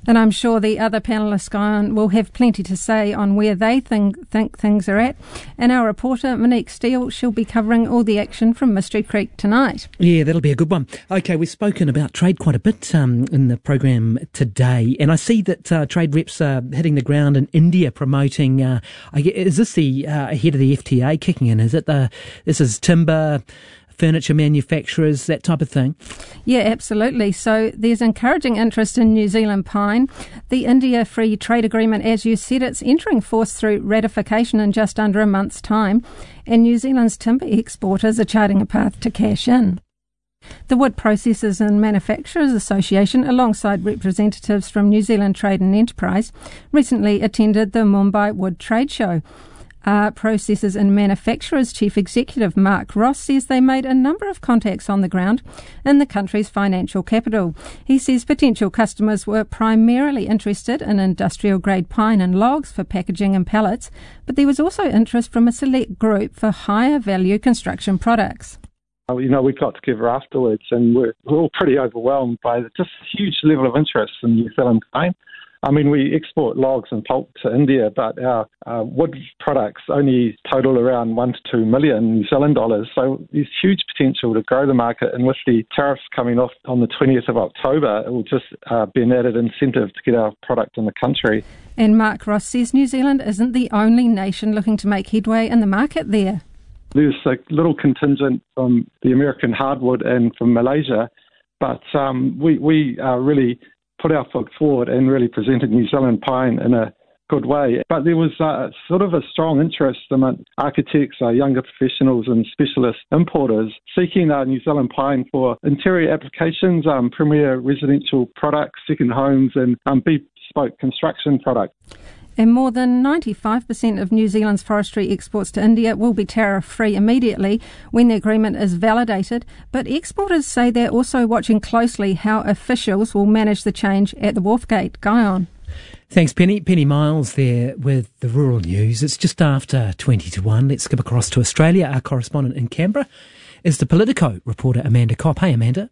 And I'm sure the other panellists Guyon will have plenty to say on where they think, think things are at. And our reporter, Monique Steele, she'll be covering all the action from Mystery Creek tonight. Yeah, that'll be a good one. OK, we've spoken about trade quite a bit um, in the program today. And I see that uh, trade reps are hitting the ground in India promoting, uh, I get, is this the uh, ahead of the F T A kicking in? Is it the, this is timber, furniture manufacturers, that type of thing? Yeah, absolutely. So there's encouraging interest in New Zealand pine. The India Free Trade Agreement, as you said, it's entering force through ratification in just under a month's time, and New Zealand's timber exporters are charting a path to cash in. The Wood Processors and Manufacturers Association, alongside representatives from New Zealand Trade and Enterprise, recently attended the Mumbai Wood Trade Show. Uh, Processors and Manufacturers Chief Executive Mark Ross says they made a number of contacts on the ground in the country's financial capital. He says potential customers were primarily interested in industrial-grade pine and logs for packaging and pallets, but there was also interest from a select group for higher-value construction products. You know, we got together afterwards and we're, we're all pretty overwhelmed by the just huge level of interest in New Zealand pine. I mean, we export logs and pulp to India, but our uh, wood products only total around one to two million New Zealand dollars. So there's huge potential to grow the market. And with the tariffs coming off on the twentieth of October, it will just uh, be an added incentive to get our product in the country. And Mark Ross says New Zealand isn't the only nation looking to make headway in the market there. There's a little contingent from the American hardwood and from Malaysia, but um, we, we are really put our foot forward and really presented New Zealand pine in a good way. But there was uh, sort of a strong interest among architects, uh, younger professionals and specialist importers seeking uh, New Zealand pine for interior applications, um, premier residential products, second homes and um, bespoke construction products. And more than ninety-five percent of New Zealand's forestry exports to India will be tariff-free immediately when the agreement is validated. But exporters say they're also watching closely how officials will manage the change at the wharf gate. Guyon. Thanks, Penny. Penny Miles there with the rural news. It's just after twenty to one. Let's skip across to Australia. Our correspondent in Canberra is the Politico reporter Amanda Kopp. Hey, Amanda.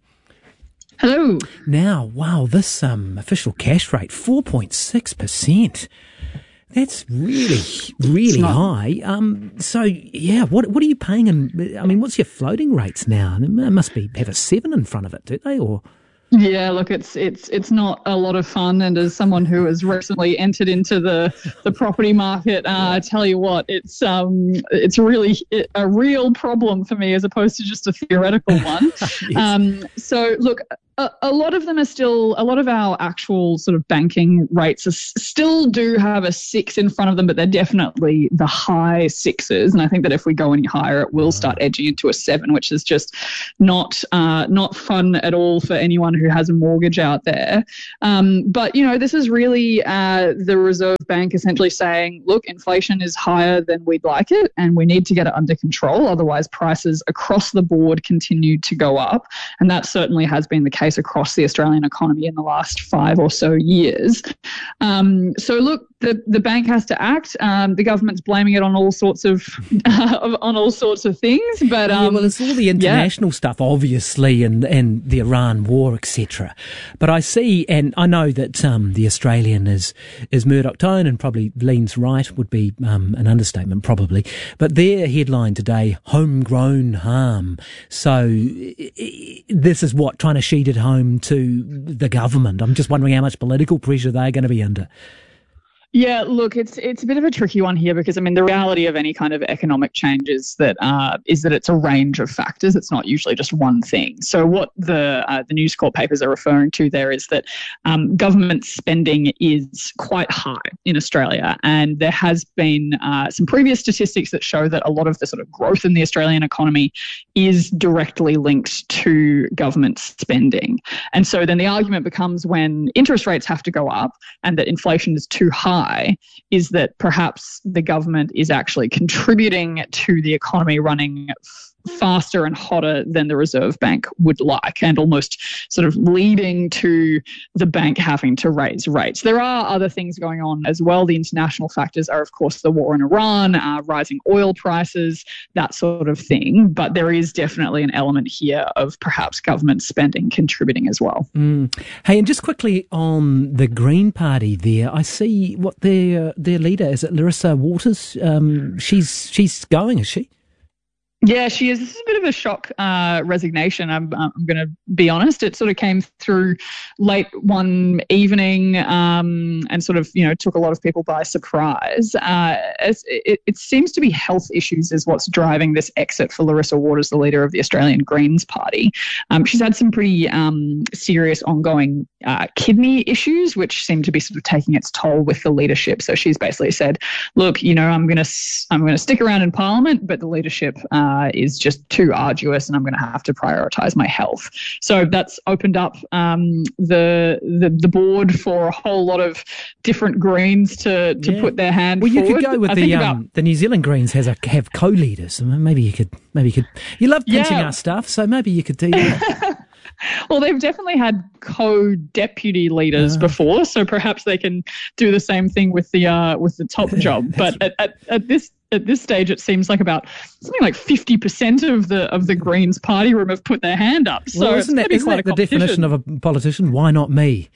Hello. Now, wow, this um, official cash rate, four point six percent. That's really, really high. Um, so, yeah, what what are you paying? And I mean, what's your floating rates now? It must be have a seven in front of it, do they? Or yeah, look, it's it's it's not a lot of fun. And as someone who has recently entered into the, the property market, uh, I tell you what, it's um it's really a real problem for me as opposed to just a theoretical one. Yes. Um, so, look. A, a lot of them are still, a lot of our actual sort of banking rates are, still do have a six in front of them, but they're definitely the high sixes. And I think that if we go any higher, it will start edging into a seven, which is just not uh, not fun at all for anyone who has a mortgage out there. Um, but, you know, this is really uh, the Reserve Bank essentially saying, look, inflation is higher than we'd like it, and we need to get it under control. Otherwise, prices across the board continue to go up. And that certainly has been the case across the Australian economy in the last five or so years. Um, so look, the, the bank has to act. Um, the government's blaming it on all sorts of uh, on all sorts of things. But um, yeah, well, it's all the international yeah. stuff, obviously, and and the Iran war, et cetera. But I see, and I know that um, the Australian is is Murdoch Tone, and probably leans right would be um, an understatement, probably. But their headline today: homegrown harm. So this is what trying to sheet it home to the government. I'm just wondering how much political pressure they're going to be under. Yeah, look, it's it's a bit of a tricky one here because, I mean, the reality of any kind of economic change is that, uh, is that it's a range of factors. It's not usually just one thing. So what the uh, the News Corp papers are referring to there is that um, government spending is quite high in Australia. And there has been uh, some previous statistics that show that a lot of the sort of growth in the Australian economy is directly linked to government spending. And so then the argument becomes when interest rates have to go up and that inflation is too high, is that perhaps the government is actually contributing to the economy running f- faster and hotter than the Reserve Bank would like, and almost sort of leading to the bank having to raise rates. There are other things going on as well. The international factors are, of course, the war in Iran, uh, rising oil prices, that sort of thing. But there is definitely an element here of perhaps government spending contributing as well. Mm. Hey, and just quickly on the Green Party there, I see what their their leader, is it Larissa Waters? Um, she's she's going, is she? Yeah, she is. This is a bit of a shock uh, resignation, I'm, I'm going to be honest. It sort of came through late one evening um, and sort of, you know, took a lot of people by surprise. Uh, it, it seems to be health issues is what's driving this exit for Larissa Waters, the leader of the Australian Greens Party. Um, she's had some pretty um, serious ongoing uh, kidney issues, which seem to be sort of taking its toll with the leadership. So she's basically said, look, you know, I'm going to I'm going to stick around in Parliament, but the leadership uh, Uh, is just too arduous, and I'm going to have to prioritise my health. So that's opened up um, the, the the board for a whole lot of different Greens to, to yeah. put their hand well, forward. You could go with I the think um, about, the New Zealand Greens has a have co-leaders. Maybe you could maybe you could. You love pinching Yeah. our stuff, so maybe you could do that. well, they've definitely had co-deputy leaders Uh. before, so perhaps they can do the same thing with the uh, with the top job. But at, at, at this At this stage, it seems like about something like fifty percent of the of the Greens party room have put their hand up. So well, it's isn't that, gonna be isn't quite that a the definition of a politician? Why not me?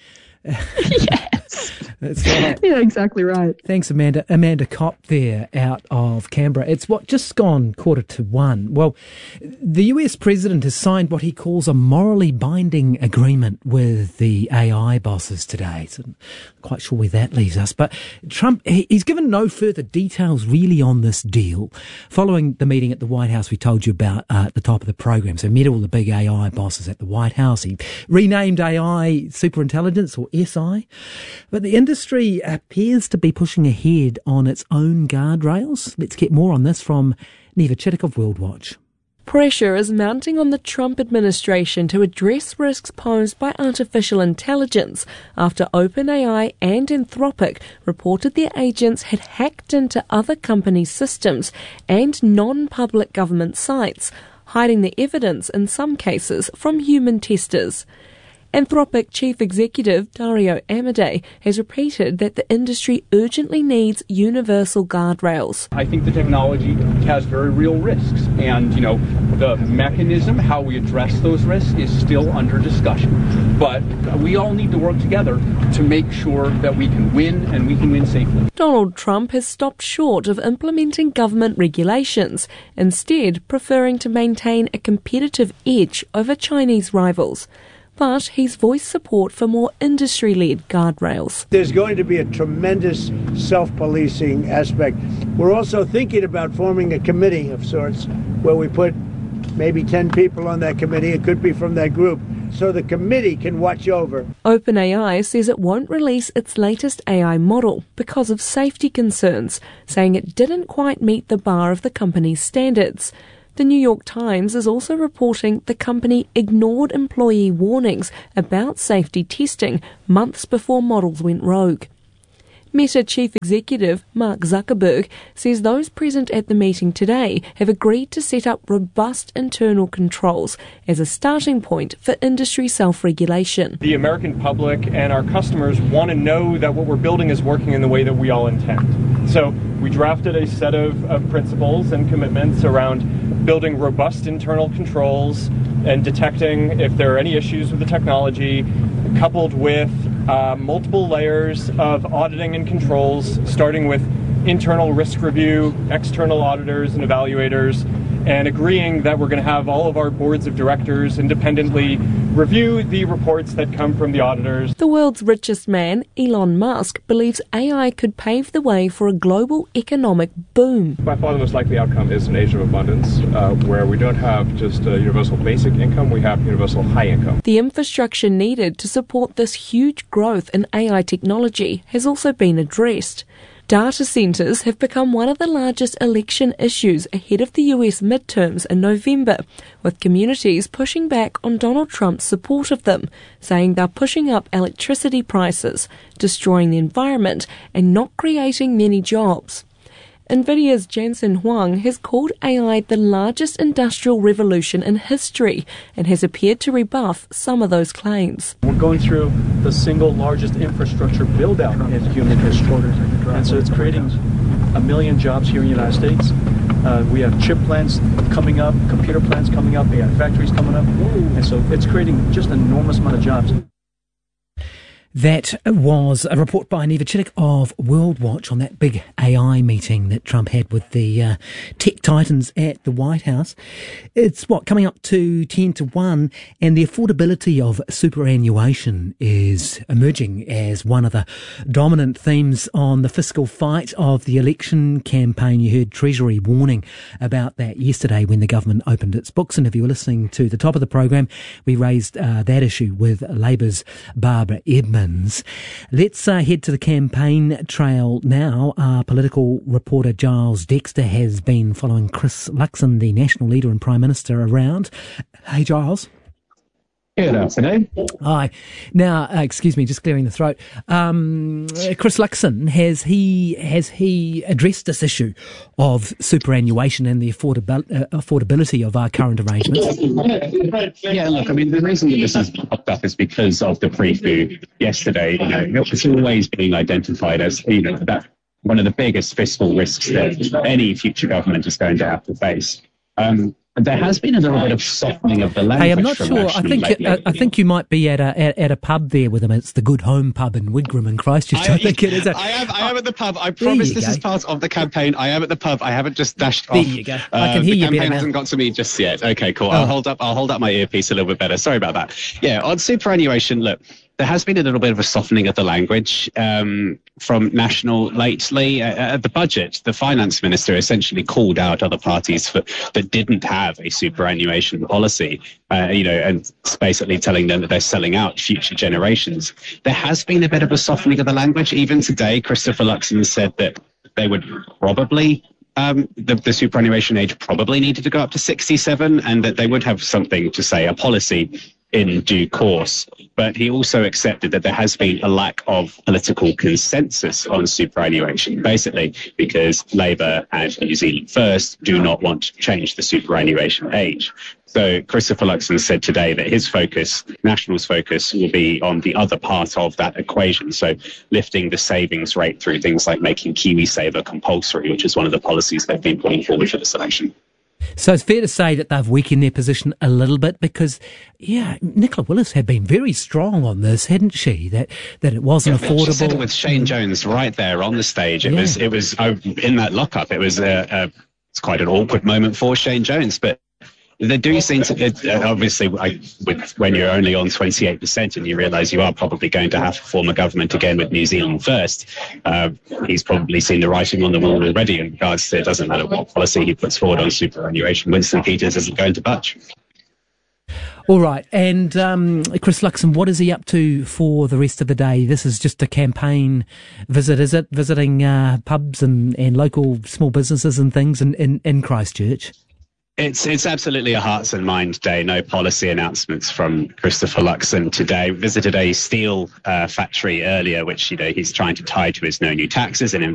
Yes. That's right. Yeah, exactly right. Thanks, Amanda. Amanda Kopp there out of Canberra. It's what just gone quarter to one. Well, the U S president has signed what he calls a morally binding agreement with the A I bosses today. So I'm quite sure where that leaves us. But Trump, he, he's given no further details really on this deal. Following the meeting at the White House we told you about uh, at the top of the program. So he met all the big A I bosses at the White House. He renamed A I superintelligence, or S I. But the industry appears to be pushing ahead on its own guardrails. Let's get more on this from Neva Chittick of World Watch. Pressure is mounting on the Trump administration to address risks posed by artificial intelligence after OpenAI and Anthropic reported their agents had hacked into other companies' systems and non-public government sites, hiding the evidence in some cases from human testers. Anthropic Chief Executive Dario Amodei has repeated that the industry urgently needs universal guardrails. I think the technology has very real risks, and you know the mechanism, how we address those risks, is still under discussion. But we all need to work together to make sure that we can win, and we can win safely. Donald Trump has stopped short of implementing government regulations, instead preferring to maintain a competitive edge over Chinese rivals. But he's voiced support for more industry-led guardrails. There's going to be a tremendous self-policing aspect. We're also thinking about forming a committee of sorts where we put maybe ten people on that committee. It could be from that group. So the committee can watch over. OpenAI says it won't release its latest A I model because of safety concerns, saying it didn't quite meet the bar of the company's standards. The New York Times is also reporting the company ignored employee warnings about safety testing months before models went rogue. Meta Chief Executive Mark Zuckerberg says those present at the meeting today have agreed to set up robust internal controls as a starting point for industry self-regulation. The American public and our customers want to know that what we're building is working in the way that we all intend. So we drafted a set of, of principles and commitments around building robust internal controls and detecting if there are any issues with the technology, coupled with uh, multiple layers of auditing and controls, starting with internal risk review, external auditors and evaluators, and agreeing that we're going to have all of our boards of directors independently review the reports that come from the auditors. The world's richest man, Elon Musk, believes A I could pave the way for a global economic boom. By far the most likely outcome is an age of abundance, uh, where we don't have just a universal basic income, we have universal high income. The infrastructure needed to support this huge growth in A I technology has also been addressed. Data centres have become one of the largest election issues ahead of the U S midterms in November, with communities pushing back on Donald Trump's support of them, saying they're pushing up electricity prices, destroying the environment, and not creating many jobs. Nvidia's Jensen Huang has called A I the largest industrial revolution in history and has appeared to rebuff some of those claims. We're going through the single largest infrastructure build-out in human history, and so it's creating a million jobs here in the United States. Uh, we have chip plants coming up, computer plants coming up, A I factories coming up, and so it's creating just an enormous amount of jobs. That was a report by Neva Chittick of World Watch on that big A I meeting that Trump had with the uh, tech titans at the White House. It's, what, coming up to ten to one, and the affordability of superannuation is emerging as one of the dominant themes on the fiscal fight of the election campaign. You heard Treasury warning about that yesterday when the government opened its books, and if you were listening to the top of the program, we raised uh, that issue with Labour's Barbara Edmonds. Let's uh, head to the campaign trail now. Our political reporter Giles Dexter has been following Chris Luxon, the National Leader and Prime Minister, around. Hey, Giles. Good afternoon. Hi. Now, uh, excuse me, just clearing the throat. Um, Chris Luxon, has he has he addressed this issue of superannuation and the affordabil- uh, affordability of our current arrangements? Yeah, look, I mean, the reason that this has popped up is because of the preview yesterday. You know, it's always being identified as, you know, that one of the biggest fiscal risks that any future government is going to have to face. Um, There has been a little bit of softening of the language. Hey, I'm not sure. I think uh, I think you might be at a at, at a pub there with them. It's the Good Home pub in Wigram in Christchurch. I, I think it is. A, I am. I am at the pub. I promise this go. is part of the campaign. I am at the pub. I haven't just dashed there off. There you go. Uh, I can hear the you campaign better hasn't now. got to me just yet. Okay, cool. Oh. I'll hold up. I'll hold up my earpiece a little bit better. Sorry about that. Yeah, on superannuation. Look, there has been a little bit of a softening of the language um, from National lately. Uh, at the budget, the finance minister essentially called out other parties for, that didn't have a superannuation policy, uh, you know, and basically telling them that they're selling out future generations. There has been a bit of a softening of the language. Even today, Christopher Luxon said that they would probably Um, the, the superannuation age probably needed to go up to sixty-seven, and that they would have something to say, a policy in due course. But he also accepted that there has been a lack of political consensus on superannuation, basically because Labour and New Zealand First do not want to change the superannuation age. So Christopher Luxon said today that his focus, National's focus, will be on the other part of that equation. So lifting the savings rate through things like making KiwiSaver compulsory, which is one of the policies they've been putting forward for this election. So it's fair to say that they've weakened their position a little bit because, yeah, Nicola Willis had been very strong on this, hadn't she? That that it wasn't yeah, affordable. She said it with Shane Jones right there on the stage. It yeah. was it was oh, in that lockup. It was a, a it's quite an awkward moment for Shane Jones, but. They do seem to, it, uh, obviously, I, with, when you're only on twenty-eight percent and you realise you are probably going to have to form a government again with New Zealand First, uh, he's probably seen the writing on the wall already in regards to it doesn't matter what policy he puts forward on superannuation. Winston Peters isn't going to budge. All right. And um, Chris Luxon, what is he up to for the rest of the day? This is just a campaign visit, is it? Visiting uh, pubs and, and local small businesses and things in, in, in Christchurch? It's it's absolutely a hearts and minds day. No policy announcements from Christopher Luxon today. Visited a steel uh, factory earlier, which you know he's trying to tie to his no new taxes and